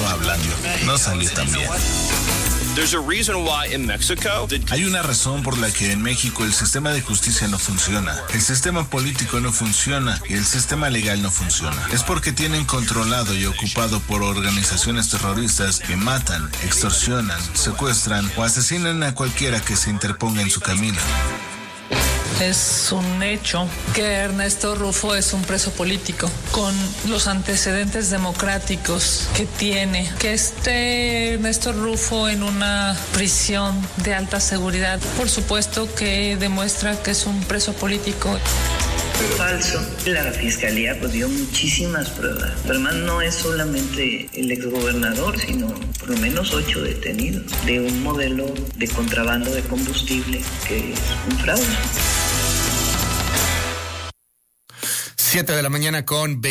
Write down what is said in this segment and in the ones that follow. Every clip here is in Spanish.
estaba hablando no salió tan bien. Hay una razón por la que en México el sistema de justicia no funciona, el sistema político no funciona y el sistema legal no funciona. Es porque tienen controlado y ocupado por organizaciones terroristas que matan, extorsionan, secuestran o asesinan a cualquiera que se interponga en su camino. Es un hecho que Ernesto Rufo es un preso político con los antecedentes democráticos que tiene. Que esté Ernesto Rufo en una prisión de alta seguridad, por supuesto que demuestra que es un preso político. Falso. La fiscalía dio muchísimas pruebas. Pero además no es solamente el exgobernador, sino por lo menos 8 detenidos de un modelo de contrabando de combustible que es un fraude. 7:27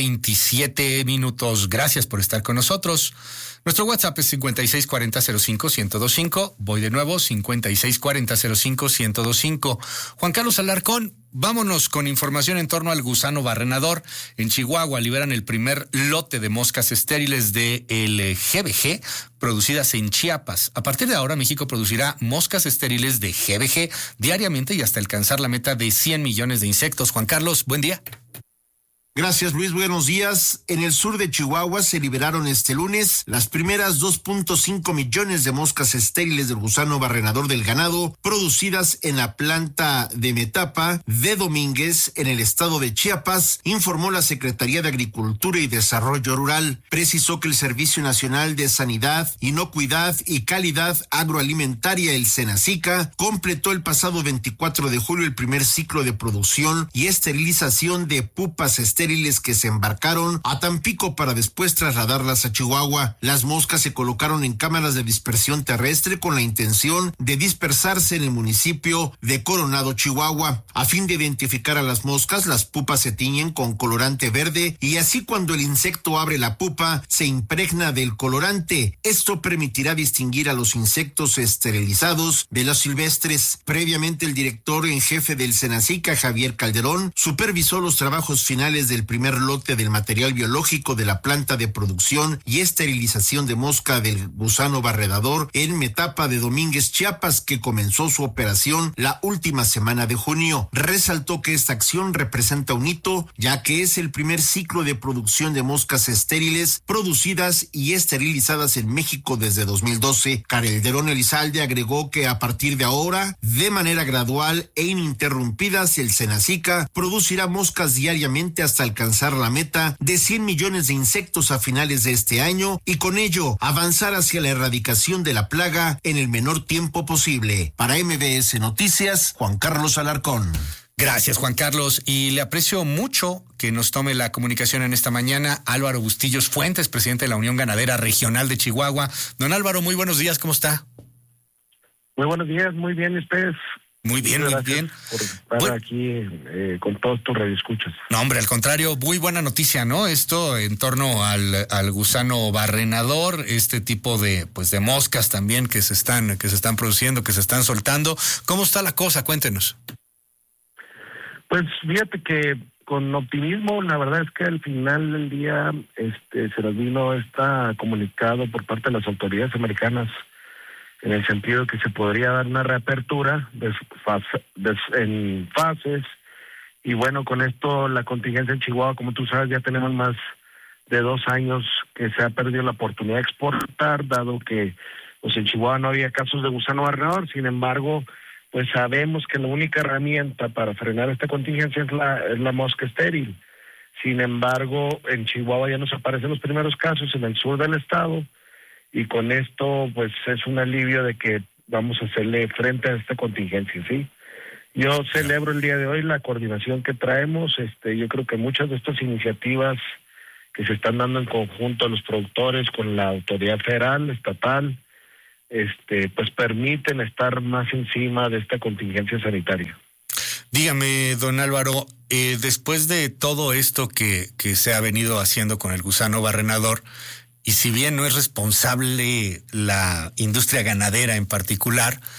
a.m. Gracias por estar con nosotros. Nuestro WhatsApp es 5640-05-1025. Voy de nuevo, 5640-05-1025. Juan Carlos Alarcón, vámonos con información en torno al gusano barrenador. En Chihuahua liberan el primer lote de moscas estériles del GBG producidas en Chiapas. A partir de ahora, México producirá moscas estériles de GBG diariamente y hasta alcanzar la meta de 100 millones de insectos. Juan Carlos, buen día. Gracias, Luis. Buenos días. En el sur de Chihuahua se liberaron este lunes las primeras 2.5 millones de moscas estériles del gusano barrenador del ganado producidas en la planta de Metapa de Domínguez en el estado de Chiapas, informó la Secretaría de Agricultura y Desarrollo Rural. Precisó que el Servicio Nacional de Sanidad, Inocuidad y Calidad Agroalimentaria, el SENACICA, completó el pasado 24 de julio el primer ciclo de producción y esterilización de pupas estériles que se embarcaron a Tampico para después trasladarlas a Chihuahua. Las moscas se colocaron en cámaras de dispersión terrestre con la intención de dispersarse en el municipio de Coronado, Chihuahua. A fin de identificar a las moscas, las pupas se tiñen con colorante verde y así cuando el insecto abre la pupa se impregna del colorante. Esto permitirá distinguir a los insectos esterilizados de los silvestres. Previamente, el director en jefe del SENACICA, Javier Calderón, supervisó los trabajos finales del primer lote del material biológico de la planta de producción y esterilización de mosca del gusano barredador en Metapa de Domínguez, Chiapas, que comenzó su operación la última semana de junio. Resaltó que esta acción representa un hito, ya que es el primer ciclo de producción de moscas estériles producidas y esterilizadas en México desde 2012. Calderón Elizalde agregó que a partir de ahora, de manera gradual e ininterrumpida, el SENACICA producirá moscas diariamente hasta alcanzar la meta de 100 millones de insectos a finales de este año y con ello avanzar hacia la erradicación de la plaga en el menor tiempo posible. Para MBS Noticias, Juan Carlos Alarcón. Gracias, Juan Carlos, y le aprecio mucho que nos tome la comunicación en esta mañana Álvaro Bustillos Fuentes, presidente de la Unión Ganadera Regional de Chihuahua. Don Álvaro, muy buenos días, ¿cómo está? Muy buenos días, muy bien, ¿y ustedes? Muy bien, muy bien. Por estar aquí con todos tus radioescuchas. No, hombre, al contrario, muy buena noticia, ¿no? Esto en torno al gusano barrenador, este tipo de moscas también que se están produciendo, que se están soltando. ¿Cómo está la cosa? Cuéntenos. Pues fíjate que con optimismo, la verdad es que al final del día se nos vino comunicado por parte de las autoridades americanas en el sentido que se podría dar una reapertura en fases, y bueno, con esto la contingencia en Chihuahua, como tú sabes, ya tenemos más de 2 años que se ha perdido la oportunidad de exportar, dado que pues en Chihuahua no había casos de gusano barrenador. Sin embargo, pues sabemos que la única herramienta para frenar esta contingencia es la mosca estéril. Sin embargo, en Chihuahua ya nos aparecen los primeros casos en el sur del estado, y con esto pues es un alivio de que vamos a hacerle frente a esta contingencia, ¿sí? Yo celebro el día de hoy la coordinación que traemos. Yo creo que muchas de estas iniciativas que se están dando en conjunto a los productores con la autoridad federal, estatal, pues permiten estar más encima de esta contingencia sanitaria. Dígame, don Álvaro, después de todo esto que se ha venido haciendo con el gusano barrenador, y si bien no es responsable la industria ganadera en particular,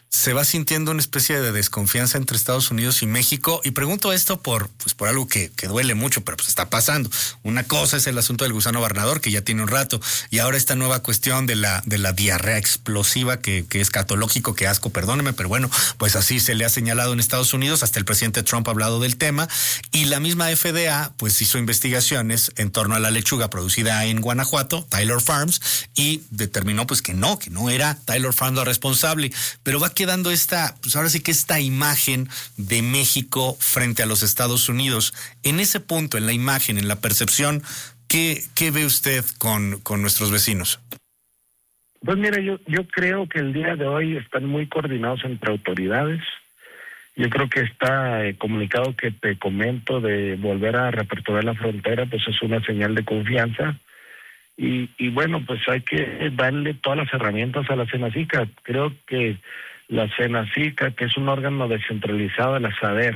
Se va sintiendo una especie de desconfianza entre Estados Unidos y México, y pregunto esto por algo que duele mucho, pero pues está pasando. Una cosa es el asunto del gusano barrenador, que ya tiene un rato, y ahora esta nueva cuestión de la diarrea explosiva, que es escatológico, que asco, perdóneme, pero bueno, pues así se le ha señalado en Estados Unidos, hasta el presidente Trump ha hablado del tema, y la misma FDA pues hizo investigaciones en torno a la lechuga producida en Guanajuato, Taylor Farms, y determinó pues que no era Taylor Farms lo responsable, pero va quedando pues ahora sí que esta imagen de México frente a los Estados Unidos. En ese punto, en la imagen, en la percepción, ¿qué ve usted con nuestros vecinos? Pues mira, yo creo que el día de hoy están muy coordinados entre autoridades. Yo creo que está comunicado que te comento de volver a reaperturar la frontera, pues es una señal de confianza. Y bueno, pues hay que darle todas las herramientas a la Senacica. Creo que la Senacica, que es un órgano descentralizado de la SADER,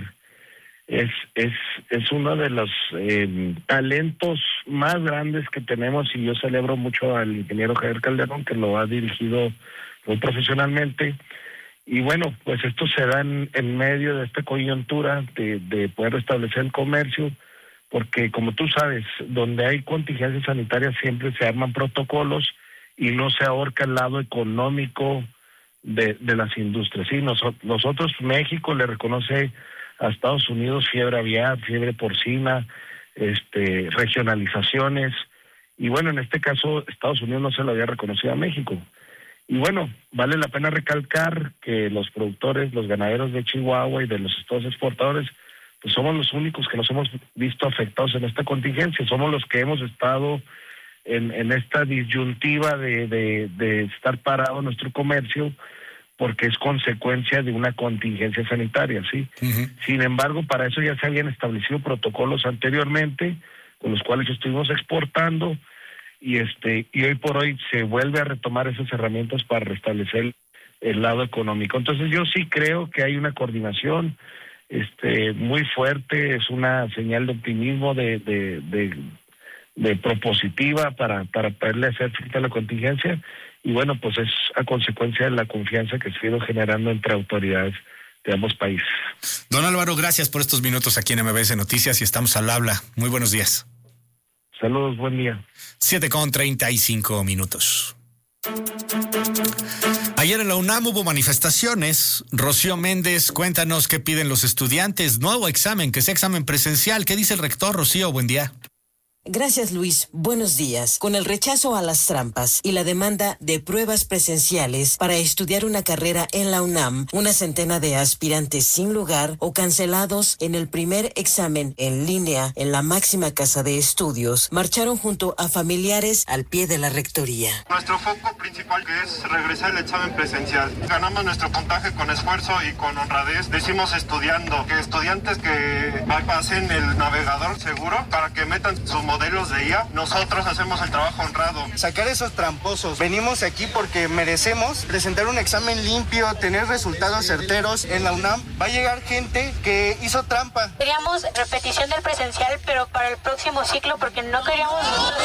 es uno de los talentos más grandes que tenemos, y yo celebro mucho al ingeniero Javier Calderón, que lo ha dirigido muy profesionalmente. Y bueno, pues esto se da en medio de esta coyuntura de poder restablecer el comercio, porque como tú sabes, donde hay contingencias sanitarias siempre se arman protocolos y no se ahorca el lado económico de las industrias. Sí, nosotros México le reconoce a Estados Unidos fiebre aviar, fiebre porcina, regionalizaciones, y bueno, en este caso Estados Unidos no se lo había reconocido a México. Y bueno, vale la pena recalcar que los productores, los ganaderos de Chihuahua y de los estados exportadores, pues somos los únicos que nos hemos visto afectados en esta contingencia. Somos los que hemos estado en esta disyuntiva de estar parado nuestro comercio, porque es consecuencia de una contingencia sanitaria, ¿sí? Uh-huh. Sin embargo, para eso ya se habían establecido protocolos anteriormente, con los cuales estuvimos exportando, y hoy por hoy se vuelve a retomar esas herramientas para restablecer el lado económico. Entonces yo sí creo que hay una coordinación muy fuerte, es una señal de optimismo, de propositiva para poderle hacer frente a la contingencia, y bueno, pues es a consecuencia de la confianza que se ha ido generando entre autoridades de ambos países. Don Álvaro, gracias por estos minutos aquí en MBS Noticias, y estamos al habla. Muy buenos días. Saludos, buen día. 7:35. Ayer en la UNAM hubo manifestaciones. Rocío Méndez, cuéntanos qué piden los estudiantes. Nuevo examen, que sea examen presencial. ¿Qué dice el rector? Rocío, buen día. Gracias, Luis. Buenos días. Con el rechazo a las trampas y la demanda de pruebas presenciales para estudiar una carrera en la UNAM, una centena de aspirantes sin lugar o cancelados en el primer examen en línea en la máxima casa de estudios marcharon junto a familiares al pie de la rectoría. Nuestro foco principal es regresar el examen presencial. Ganamos nuestro puntaje con esfuerzo y con honradez. Decimos estudiando, que estudiantes que pasen el navegador seguro para que metan su modelos de IA, nosotros hacemos el trabajo honrado. Sacar esos tramposos. Venimos aquí porque merecemos presentar un examen limpio, tener resultados certeros. En la UNAM va a llegar gente que hizo trampa. Queríamos repetición del presencial, pero para el próximo ciclo, porque no queríamos...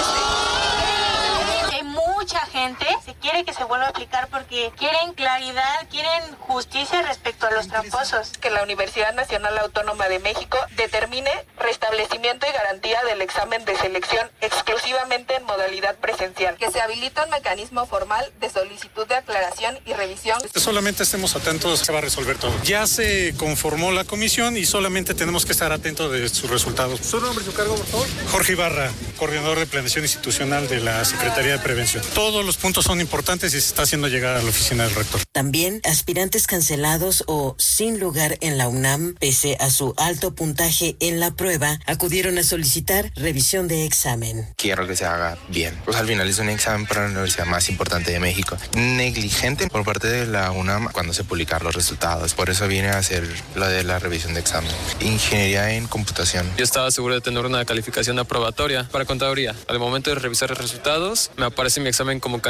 Hay mucha gente que quiere que se vuelva a aplicar porque quieren claridad, quieren justicia respecto a los tramposos. Que la Universidad Nacional Autónoma de México determine restablecimiento y garantía del examen de selección exclusivamente en modalidad presencial. Que se habilite un mecanismo formal de solicitud de aclaración y revisión. Solamente estemos atentos, se va a resolver todo. Ya se conformó la comisión y solamente tenemos que estar atentos de sus resultados. ¿Su nombre y su cargo, por favor? Jorge Ibarra, coordinador de planeación institucional de la Secretaría de Prevención. Todos los puntos son importantes y se está haciendo llegar a la oficina del rector. También aspirantes cancelados o sin lugar en la UNAM, pese a su alto puntaje en la prueba, acudieron a solicitar revisión de examen. Quiero que se haga bien. Pues al final es un examen para la universidad más importante de México. Negligente por parte de la UNAM cuando se publicaron los resultados. Por eso viene a hacer lo de la revisión de examen. Ingeniería en computación. Yo estaba seguro de tener una calificación aprobatoria para contaduría. Al momento de revisar los resultados, me aparece mi examen como cancelado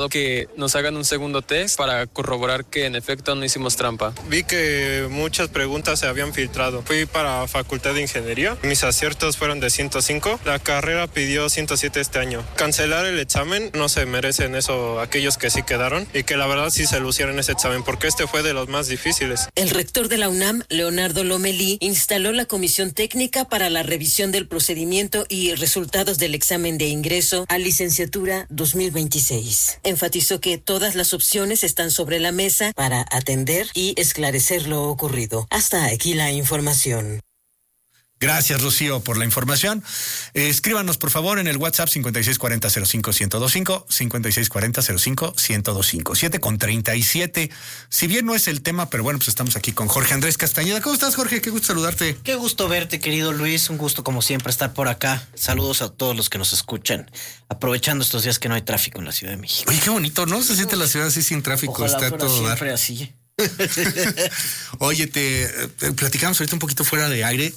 pidió que nos hagan un segundo test para corroborar que en efecto no hicimos trampa. Vi que muchas preguntas se habían filtrado. Fui para Facultad de Ingeniería. Mis aciertos fueron de 105. La carrera pidió 107 este año. Cancelar el examen, no se merecen eso aquellos que sí quedaron y que la verdad sí se lucieron ese examen porque este fue de los más difíciles. El rector de la UNAM, Leonardo Lomelí, instaló la comisión técnica para la revisión del procedimiento y resultados del examen de ingreso a licenciatura 2026. Enfatizó que todas las opciones están sobre la mesa para atender y esclarecer lo ocurrido. Hasta aquí la información. Gracias, Rocío, por la información. Escríbanos, por favor, en el WhatsApp 5640-05-1025, 5640-05-1025, 7:37. Si bien no es el tema, pero bueno, pues estamos aquí con Jorge Andrés Castañeda. ¿Cómo estás, Jorge? Qué gusto saludarte. Qué gusto verte, querido Luis. Un gusto, como siempre, estar por acá. Saludos a todos los que nos escuchan, aprovechando estos días que no hay tráfico en la Ciudad de México. Oye, qué bonito, ¿no? Se siente la ciudad así sin tráfico. Ojalá está fuera todo siempre así. Oye, platicamos ahorita un poquito fuera de aire.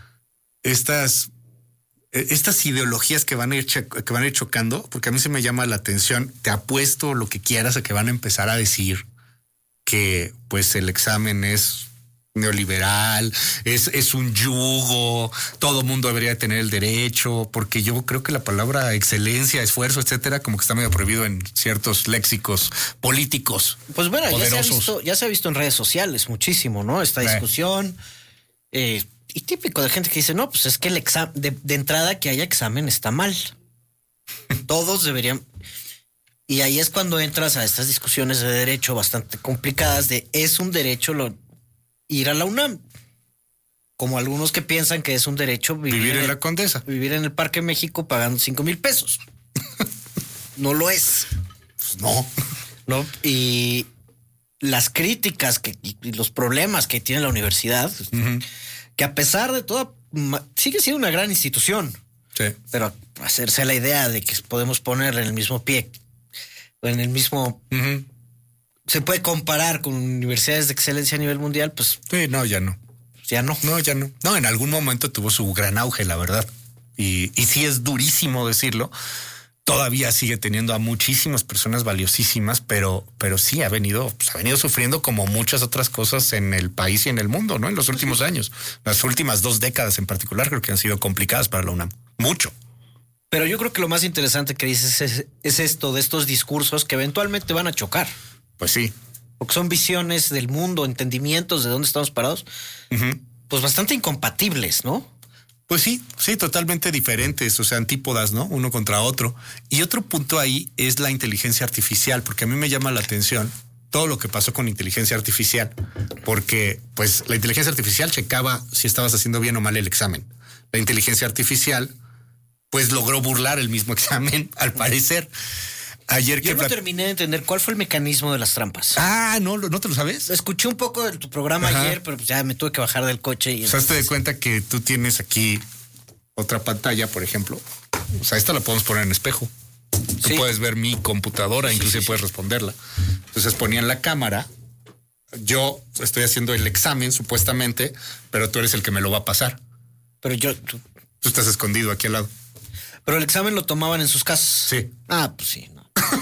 Estas ideologías que van a ir chocando, porque a mí se me llama la atención. Te apuesto lo que quieras a que van a empezar a decir que pues el examen es neoliberal, es un yugo, todo mundo debería tener el derecho, porque yo creo que la palabra excelencia, esfuerzo, etcétera, como que está medio prohibido en ciertos léxicos políticos. Pues bueno, poderosos. ya se ha visto en redes sociales muchísimo, ¿no? Esta discusión. Y típico de gente que dice, no, pues es que el examen, de entrada que haya examen está mal. Todos deberían. Y ahí es cuando entras a estas discusiones de derecho bastante complicadas de es un derecho ir a la UNAM. Como algunos que piensan que es un derecho vivir en la Condesa. Vivir en el Parque México pagando 5,000 pesos. No lo es. Pues no. No, y las críticas y los problemas que tiene la universidad, que a pesar de todo sigue siendo una gran institución. Sí. Pero hacerse la idea de que podemos ponerle en el mismo pie, en el mismo... Se puede comparar con universidades de excelencia a nivel mundial, pues... Sí, no, ya no. Ya no. No, ya no. No, en algún momento tuvo su gran auge, la verdad. Y sí es durísimo decirlo. Todavía sigue teniendo a muchísimas personas valiosísimas, pero sí ha venido sufriendo como muchas otras cosas en el país y en el mundo, ¿no? En los últimos años. Las últimas 2 décadas en particular creo que han sido complicadas para la UNAM. Mucho. Pero yo creo que lo más interesante que dices es esto de estos discursos que eventualmente van a chocar. Pues sí. Porque son visiones del mundo, entendimientos de dónde estamos parados, pues bastante incompatibles, ¿no? Pues sí, totalmente diferentes, o sea, antípodas, ¿no? Uno contra otro. Y otro punto ahí es la inteligencia artificial, porque a mí me llama la atención todo lo que pasó con inteligencia artificial, porque pues la inteligencia artificial checaba si estabas haciendo bien o mal el examen. La inteligencia artificial pues logró burlar el mismo examen, al parecer. Yo no terminé de entender cuál fue el mecanismo de las trampas. Ah, ¿no te lo sabes? Escuché un poco de tu programa ayer, pero pues ya me tuve que bajar del coche. Y o sea, te das cuenta que tú tienes aquí otra pantalla, por ejemplo. O sea, esta la podemos poner en espejo. Tú puedes ver mi computadora, inclusive puedes responderla. Entonces ponían la cámara. Yo estoy haciendo el examen, supuestamente, pero tú eres el que me lo va a pasar. Pero tú estás escondido aquí al lado. Pero el examen lo tomaban en sus casas. Sí. Ah, pues sí, no.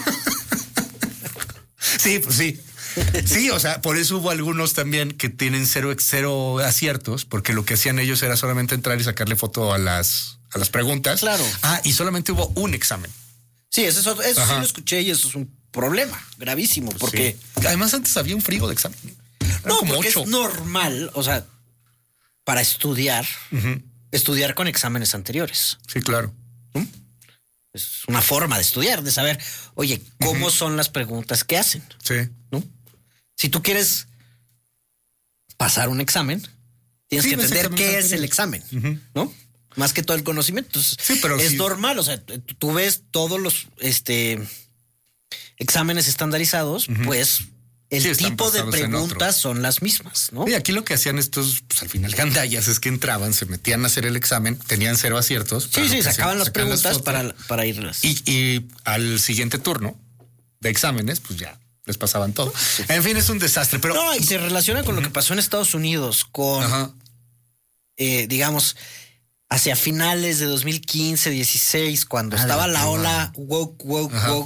Sí, pues sí. Sí, o sea, por eso hubo algunos también que tienen cero aciertos, porque lo que hacían ellos era solamente entrar y sacarle foto a las preguntas. Claro. Y solamente hubo un examen. Sí, eso sí lo escuché y eso es un problema gravísimo, porque... Sí. Además antes había un frigo de examen. No, como porque 8. Es normal, o sea, para estudiar con exámenes anteriores. Sí, claro. Es una forma de estudiar, de saber, oye, ¿cómo son las preguntas que hacen? Sí. ¿No? Si tú quieres pasar un examen, tienes que entender qué es el examen, ¿no? Más que todo el conocimiento. Entonces, pero es normal, o sea, tú ves todos los exámenes estandarizados, pues el tipo de preguntas son las mismas, ¿no? Y aquí lo que hacían estos, pues al final gandallas, es que entraban, se metían a hacer el examen, tenían 0 aciertos. Sí, sacaban las preguntas para irlas. Y al siguiente turno de exámenes, pues ya les pasaban todo. Sí. En fin, es un desastre. Pero no, y se relaciona con lo que pasó en Estados Unidos, con, digamos, hacia finales de 2015, 16, cuando estaba la ola woke.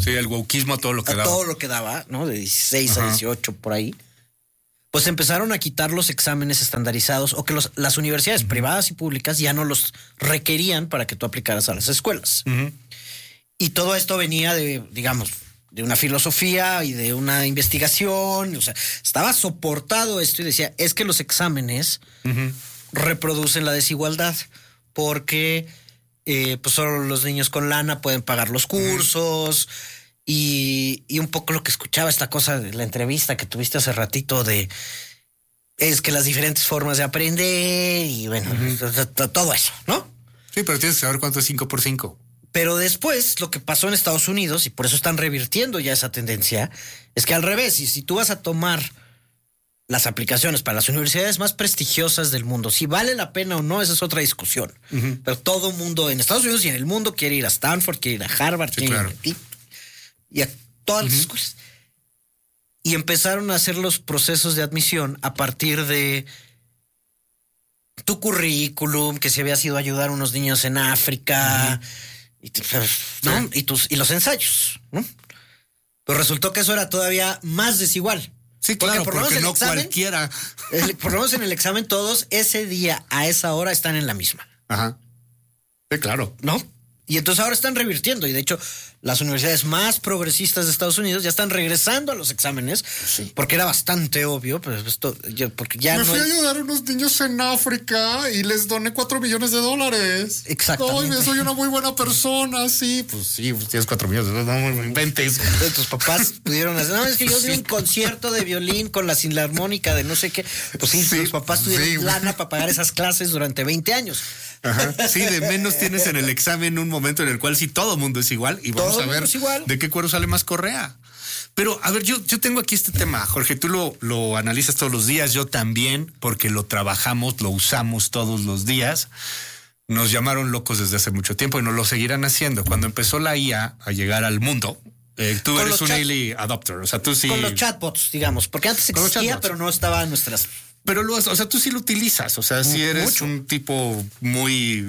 Sí, el wokismo a todo lo que daba. A todo lo que daba, ¿no? De 16 a 18 por ahí. Pues empezaron a quitar los exámenes estandarizados o que las universidades privadas y públicas ya no los requerían para que tú aplicaras a las escuelas. Y todo esto venía de, digamos, de una filosofía y de una investigación. O sea, estaba soportado esto y decía, es que los exámenes reproducen la desigualdad porque pues solo los niños con lana pueden pagar los cursos. Y un poco lo que escuchaba esta cosa de la entrevista que tuviste hace ratito es que las diferentes formas de aprender y bueno, todo eso, ¿no? Sí, pero tienes que saber cuánto es 5 por 5. Pero después lo que pasó en Estados Unidos, y por eso están revirtiendo ya esa tendencia, es que al revés, y si tú vas a tomar las aplicaciones para las universidades más prestigiosas del mundo, si vale la pena o no, esa es otra discusión. Pero todo mundo en Estados Unidos y en el mundo quiere ir a Stanford, quiere ir a Harvard, quiere ir a y a todas las escuelas. Y empezaron a hacer los procesos de admisión a partir de tu currículum, que si habías ido a ayudar a unos niños en África, ¿no? Y los ensayos, ¿no? Pero resultó que eso era todavía más desigual. Sí, claro, porque no examen, cualquiera. Por lo menos en el examen todos ese día, a esa hora, están en la misma. Ajá. Sí, claro. ¿No? Y entonces ahora están revirtiendo y de hecho las universidades más progresistas de Estados Unidos ya están regresando a los exámenes porque era bastante obvio, pues porque ya me fui a ayudar a unos niños en África y les doné $4 millones. Exactamente. Ay, soy una muy buena persona, sí. Pues sí, pues tienes $4 millones, no inventes. Tus papás pudieron hacer, no, es que yo di un concierto de violín con la sinarmónica de no sé qué. Pues sí, los papás tuvieron lana para pagar esas clases durante 20 años. Ajá. Sí, de menos tienes en el examen un momento en el cual sí todo mundo es igual y vamos a ver de qué cuero sale más correa. Pero a ver, yo tengo aquí este tema, Jorge, tú lo analizas todos los días, yo también, porque lo trabajamos, lo usamos todos los días. Nos llamaron locos desde hace mucho tiempo y nos lo seguirán haciendo. Cuando empezó la IA a llegar al mundo, tú eres un early adopter, o sea, tú sí. Con los chatbots, digamos, porque antes existía, pero no estaba en nuestras. Pero o sea, tú sí lo utilizas, o sea, si eres un tipo muy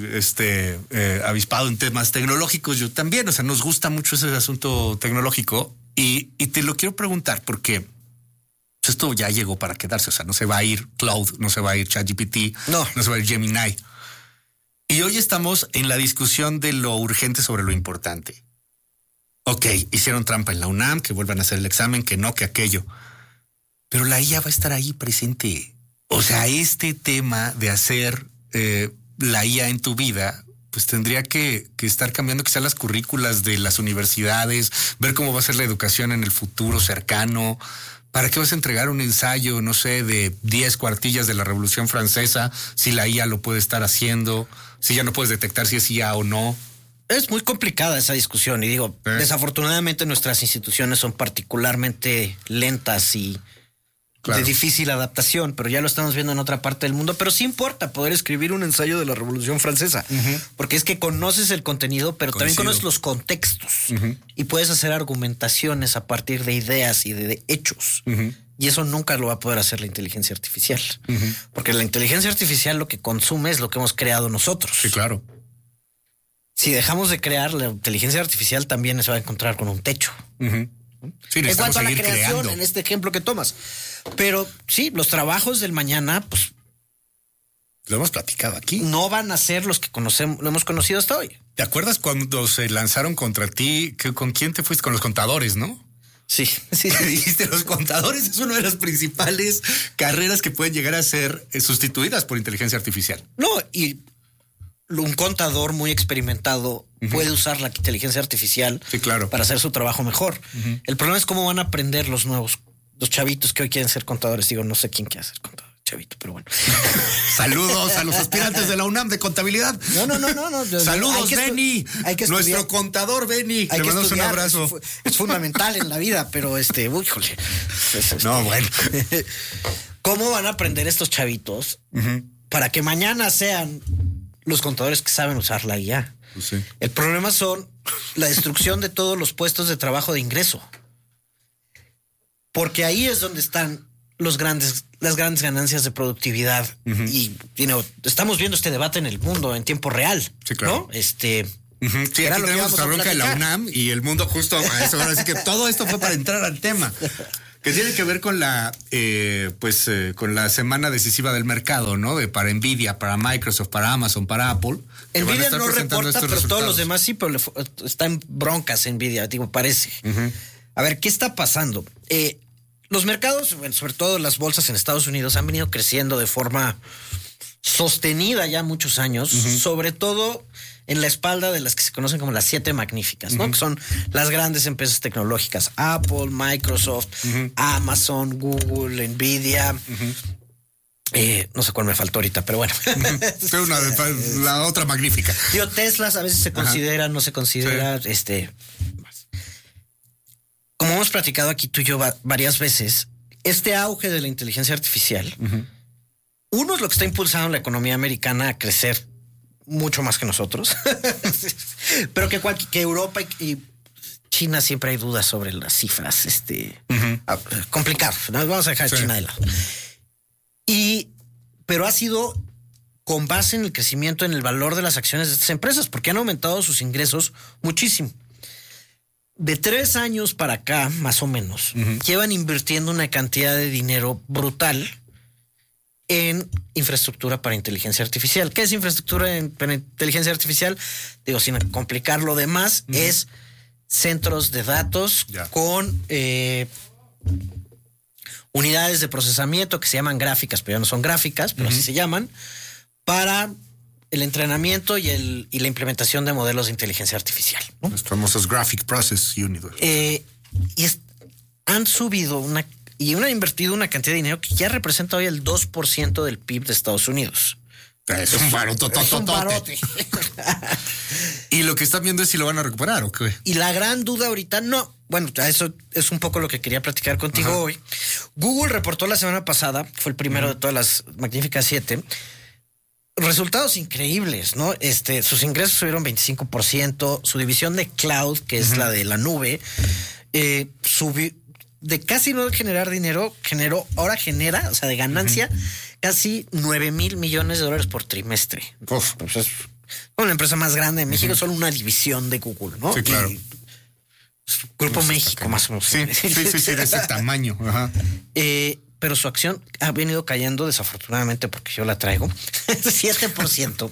avispado en temas tecnológicos, yo también, o sea, nos gusta mucho ese asunto tecnológico y te lo quiero preguntar porque esto ya llegó para quedarse, o sea, no se va a ir Cloud, no se va a ir ChatGPT, no se va a ir Gemini. Y hoy estamos en la discusión de lo urgente sobre lo importante. Ok, hicieron trampa en la UNAM, que vuelvan a hacer el examen, que no, que aquello. Pero la IA va a estar ahí presente. O sea, este tema de hacer la IA en tu vida, pues tendría que estar cambiando quizás las currículas de las universidades, ver cómo va a ser la educación en el futuro cercano. ¿Para qué vas a entregar un ensayo, no sé, de 10 cuartillas de la Revolución Francesa si la IA lo puede estar haciendo, si ya no puedes detectar si es IA o no? Es muy complicada esa discusión y digo, desafortunadamente nuestras instituciones son particularmente lentas y de difícil adaptación, pero ya lo estamos viendo en otra parte del mundo, pero sí importa poder escribir un ensayo de la Revolución Francesa, porque es que conoces el contenido, pero también conoces los contextos y puedes hacer argumentaciones a partir de ideas y de hechos. Y eso nunca lo va a poder hacer la inteligencia artificial, porque la inteligencia artificial lo que consume es lo que hemos creado nosotros. Sí, claro. Si dejamos de crear, la inteligencia artificial también se va a encontrar con un techo. Sí, en cuanto a la creación, creando. En este ejemplo que tomas. Pero sí, los trabajos del mañana, pues lo hemos platicado aquí. No van a ser los que lo hemos conocido hasta hoy. ¿Te acuerdas cuando se lanzaron contra ti? ¿Con quién te fuiste? Con los contadores, ¿no? Sí. Dijiste, los contadores es una de las principales carreras que pueden llegar a ser sustituidas por inteligencia artificial. No, y un contador muy experimentado puede usar la inteligencia artificial para hacer su trabajo mejor. El problema es cómo van a aprender los chavitos que hoy quieren ser contadores. Digo, no sé quién quiere ser contador, chavito, pero bueno. Saludos a los aspirantes de la UNAM de contabilidad. No. Saludos, Benny. Nuestro contador, Benny. Le mandamos un abrazo. Es fundamental en la vida, pero híjole. No, bueno. ¿Cómo van a aprender estos chavitos para que mañana sean los contadores que saben usar la IA? Pues sí. El problema son la destrucción de todos los puestos de trabajo de ingreso. Porque ahí es donde están las grandes ganancias de productividad. Y estamos viendo este debate en el mundo en tiempo real. Sí, claro. ¿No? Sí, era aquí lo que tenemos íbamos a la bronca de la platicar. UNAM y el mundo justo a eso. Así que todo esto fue para entrar al tema. Que tiene que ver con con la semana decisiva del mercado, ¿no? Para Nvidia, para Microsoft, para Amazon, para Apple. Nvidia no reporta, pero todos los demás sí, pero está en broncas Nvidia, parece. A ver, ¿qué está pasando? Los mercados, bueno, sobre todo las bolsas en Estados Unidos, han venido creciendo de forma sostenida ya muchos años, sobre todo en la espalda de las que se conocen como las 7 magníficas, ¿no? Que son las grandes empresas tecnológicas: Apple, Microsoft, Amazon, Google, Nvidia. No sé cuál me faltó ahorita, pero bueno. La otra magnífica. Yo, Tesla a veces se considera, no se considera, como hemos platicado aquí tú y yo varias veces, este auge de la inteligencia artificial, uno es lo que está impulsando la economía americana a crecer mucho más que nosotros, pero que Europa y China siempre hay dudas sobre las cifras, complicado, ¿no? Vamos a dejar China de lado. Pero ha sido con base en el crecimiento en el valor de las acciones de estas empresas, porque han aumentado sus ingresos muchísimo. De 3 años para acá, más o menos, llevan invirtiendo una cantidad de dinero brutal en infraestructura para inteligencia artificial. ¿Qué es infraestructura para inteligencia artificial? Digo, sin complicarlo de más, es centros de datos con unidades de procesamiento que se llaman gráficas, pero ya no son gráficas, pero así se llaman, para el entrenamiento y la implementación de modelos de inteligencia artificial, ¿no? Los famosos Graphic Process Unit. Han subido han invertido una cantidad de dinero que ya representa hoy el 2% del PIB de Estados Unidos. Es un barote. Y lo que están viendo es si lo van a recuperar o qué. Y la gran duda ahorita, no. Bueno, eso es un poco lo que quería platicar contigo hoy. Google reportó la semana pasada, fue el primero de todas las magníficas 7, resultados increíbles, ¿no? Sus ingresos subieron 25%, su división de cloud, que es la de la nube, subió de casi no generar dinero, ahora genera, o sea, de ganancia, casi $9,000 millones por trimestre. Pues es una empresa más grande en México, solo una división de Google, ¿no? Sí, claro. Grupo México, más o menos. Sí, de ese tamaño. Pero su acción ha venido cayendo, desafortunadamente, porque yo la traigo, 7%,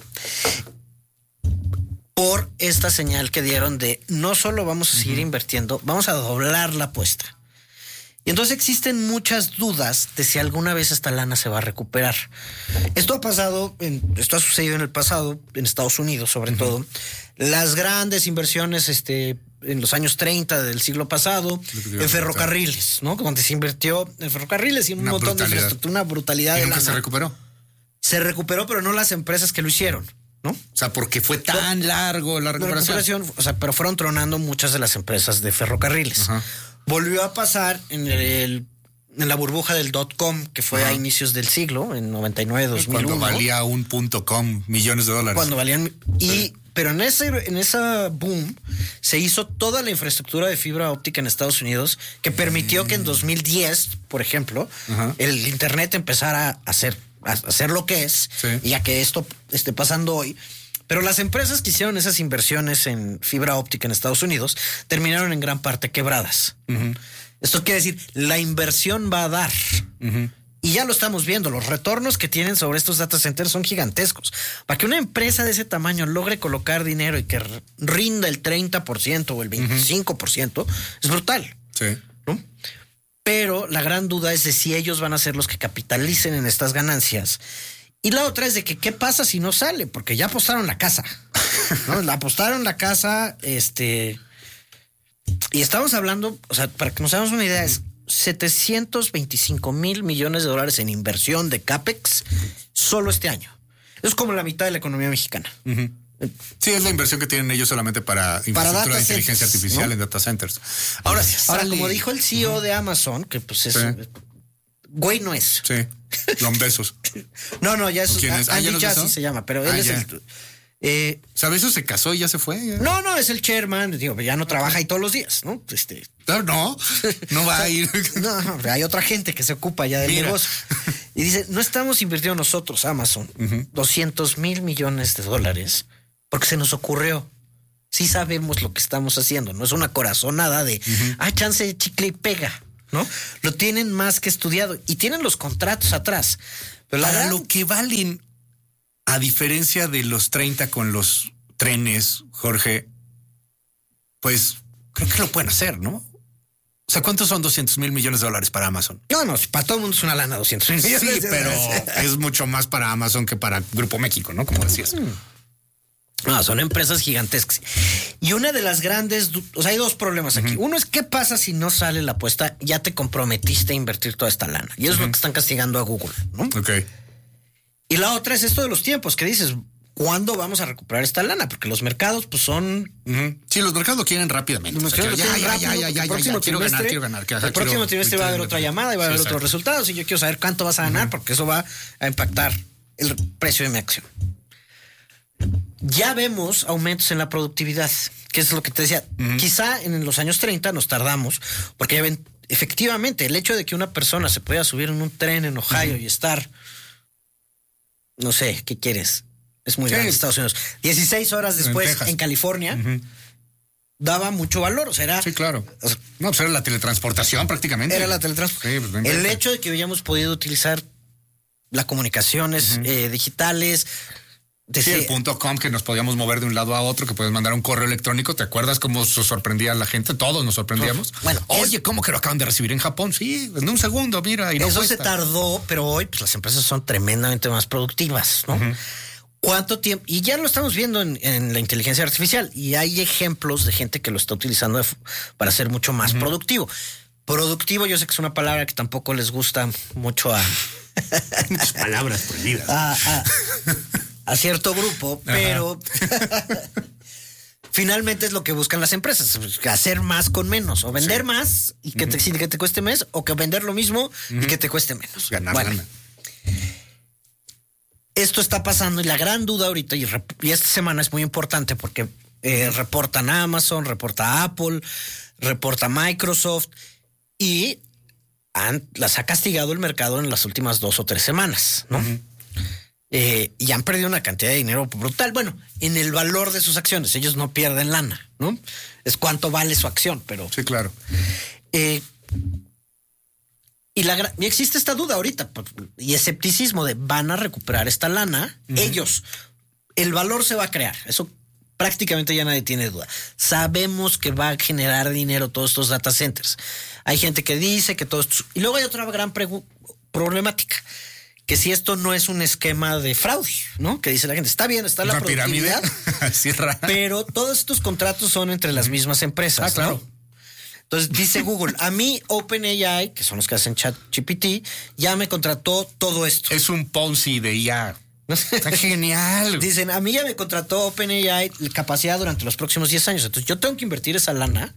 por esta señal que dieron de no solo vamos a seguir invirtiendo, vamos a doblar la apuesta. Y entonces existen muchas dudas de si alguna vez esta lana se va a recuperar. Esto ha sucedido en el pasado, en Estados Unidos sobre todo. Las grandes inversiones en los años 30 del siglo pasado, en ferrocarriles, ¿no? Donde se invirtió en ferrocarriles y en un montón de infraestructura, una brutalidad de lana. ¿Nunca se recuperó? Se recuperó, pero no las empresas que lo hicieron, ¿no? O sea, porque fue tan largo la recuperación. Pero fueron tronando muchas de las empresas de ferrocarriles. Volvió a pasar en la burbuja del .com, que fue a inicios del siglo, en 99, 2001. Cuando valía un .com millones de dólares. Cuando valían... Pero en esa boom se hizo toda la infraestructura de fibra óptica en Estados Unidos que permitió que en 2010, por ejemplo, el internet empezara a hacer lo que es, y a que esto esté pasando hoy. Pero las empresas que hicieron esas inversiones en fibra óptica en Estados Unidos terminaron en gran parte quebradas. Esto quiere decir, la inversión va a dar. Y ya lo estamos viendo, los retornos que tienen sobre estos data centers son gigantescos. Para que una empresa de ese tamaño logre colocar dinero y que rinda el 30% o el 25%, es brutal. Sí. ¿No? Pero la gran duda es de si ellos van a ser los que capitalicen en estas ganancias. Y la otra es de que qué pasa si no sale, porque ya apostaron la casa, ¿no? Apostaron la casa, y estamos hablando, o sea, para que nos hagamos una idea, es $725,000 millones en inversión de CAPEX solo este año. Es como la mitad de la economía mexicana. Sí, es la inversión que tienen ellos solamente para infraestructura de inteligencia artificial, ¿no? En data centers. Ahora, como dijo el CEO de Amazon, que pues es... Güey no es. Sí. Besos. No, ya es. Andy Jassy se llama, pero él es el. ¿Sabes? Eso se casó y ya se fue. No, es el chairman. Digo, ya no trabaja ahí todos los días, ¿no? No va a ir. No, hay otra gente que se ocupa ya del negocio. Y dice, no estamos invirtiendo nosotros, Amazon, $200,000 millones porque se nos ocurrió. Sí sabemos lo que estamos haciendo, no es una corazonada de, chance de chicle y pega, ¿no? Lo tienen más que estudiado y tienen los contratos atrás. Pero para lo que valen, a diferencia de los 30 con los trenes, Jorge, pues creo que lo pueden hacer, ¿no? O sea, ¿cuántos son 200,000 millones de dólares para Amazon? No, para todo el mundo es una lana 200,000 millones. Sí, pero es mucho más para Amazon que para Grupo México, ¿no? Como decías. No, son empresas gigantescas. Y una de las grandes, o sea, hay dos problemas aquí. Uno es, ¿qué pasa si no sale la apuesta? Ya te comprometiste a invertir toda esta lana. Y eso es lo que están castigando a Google, ¿no? Ok. Y la otra es esto de los tiempos, que dices, ¿cuándo vamos a recuperar esta lana? Porque los mercados, pues son... Sí, los mercados lo quieren rápidamente. Los mercados ya, quiero ganar. El próximo trimestre va a haber otra llamada y va a haber otros resultados. Y yo quiero saber cuánto vas a ganar, porque eso va a impactar el precio de mi acción. Ya vemos aumentos en la productividad, que es lo que te decía. Quizá en los años 30 nos tardamos, porque ya ven, efectivamente, el hecho de que una persona se pueda subir en un tren en Ohio y estar, no sé, ¿qué quieres? Es muy grande Estados Unidos. 16 horas después en California, daba mucho valor. O sea, era... Sí, claro. No, pues era la teletransportación prácticamente. Era la teletransportación. Sí, pues el hecho de que hayamos podido utilizar las comunicaciones digitales... Sí, el .com, que nos podíamos mover de un lado a otro, que puedes mandar un correo electrónico. ¿Te acuerdas cómo se sorprendía a la gente? Todos nos sorprendíamos. Bueno, oye, ¿cómo que lo acaban de recibir en Japón? Sí, en un segundo, mira. Y no eso cuesta. Se tardó, pero hoy pues, las empresas son tremendamente más productivas, ¿no? ¿Cuánto tiempo? Y ya lo estamos viendo en la inteligencia artificial. Y hay ejemplos de gente que lo está utilizando para ser mucho más productivo. Productivo, yo sé que es una palabra que tampoco les gusta mucho a... Muchas palabras prohibidas. A cierto grupo, pero finalmente es lo que buscan las empresas, hacer más con menos, o vender más y que te cueste más, o que vender lo mismo y que te cueste menos. Ganar. Esto está pasando y la gran duda ahorita, y esta semana es muy importante porque reportan Amazon, reporta Apple, reporta Microsoft y las ha castigado el mercado en las últimas 2 o 3 semanas, ¿no? Y han perdido una cantidad de dinero brutal. Bueno, en el valor de sus acciones. Ellos no pierden lana, ¿no? Es cuánto vale su acción, pero... Sí, claro. Y existe esta duda ahorita y escepticismo de ¿van a recuperar esta lana? Ellos. El valor se va a crear. Eso prácticamente ya nadie tiene duda. Sabemos que va a generar dinero todos estos data centers. Hay gente que dice que todo esto... Y luego hay otra gran problemática. Que si esto no es un esquema de fraude, ¿no? Que dice la gente, está bien, está la productividad, así rara. Pero todos estos contratos son entre las mismas empresas, claro. ¿no? Entonces dice Google, a mí OpenAI, que son los que hacen ChatGPT, ya me contrató todo esto. Es un Ponzi de IA. Está genial. Dicen, a mí ya me contrató OpenAI capacidad durante los próximos 10 años. Entonces yo tengo que invertir esa lana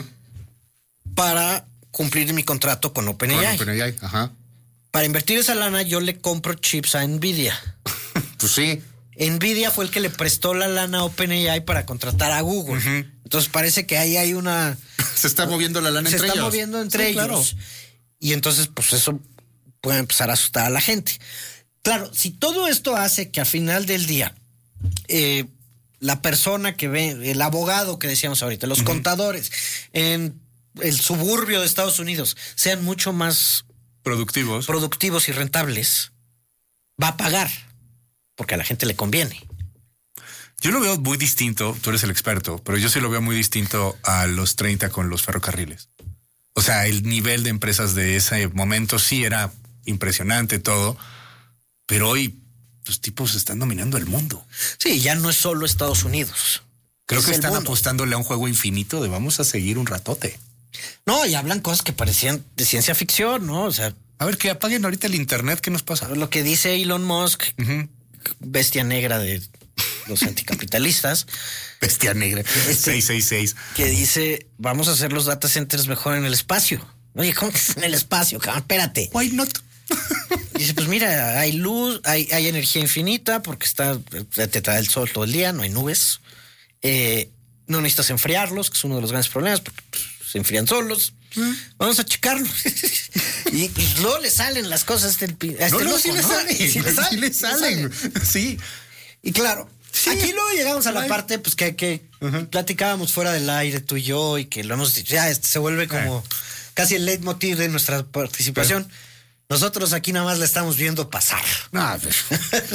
para cumplir mi contrato con OpenAI. Para invertir esa lana, yo le compro chips a Nvidia. Pues sí. Nvidia fue el que le prestó la lana a OpenAI para contratar a Google. Entonces parece que ahí hay una... Se está moviendo la lana entre ellos. Se está moviendo entre ellos. Claro. Y entonces, pues eso puede empezar a asustar a la gente. Claro, si todo esto hace que al final del día, la persona que ve, el abogado que decíamos ahorita, los contadores en el suburbio de Estados Unidos sean mucho más... productivos y rentables, va a pagar porque a la gente le conviene. Yo lo veo muy distinto, tú eres el experto, pero yo sí lo veo muy distinto a los 30 con los ferrocarriles. O sea, el nivel de empresas de ese momento sí era impresionante todo, pero hoy los tipos están dominando el mundo. Sí, ya no es solo Estados Unidos. Creo que están apostándole a un juego infinito de vamos a seguir un ratote. No, y hablan cosas que parecían de ciencia ficción, ¿no? O sea, a ver, que apaguen ahorita el internet, ¿qué nos pasa? Lo que dice Elon Musk, bestia negra de los anticapitalistas. Bestia negra, 666. Que dice, vamos a hacer los data centers mejor en el espacio. Oye, ¿cómo que es en el espacio? Espérate. Why not? Dice, pues mira, hay luz, hay energía infinita porque te trae el sol todo el día, no hay nubes. No necesitas enfriarlos, que es uno de los grandes problemas, porque se enfrían solos. Vamos a checarlo. y luego le salen las cosas a este sí le salen. Sí. Y claro, Aquí luego llegamos a la parte pues que platicábamos fuera del aire tú y yo y que lo hemos dicho, ya se vuelve como casi el leitmotiv de nuestra participación. Nosotros aquí nada más la estamos viendo pasar. No, pues.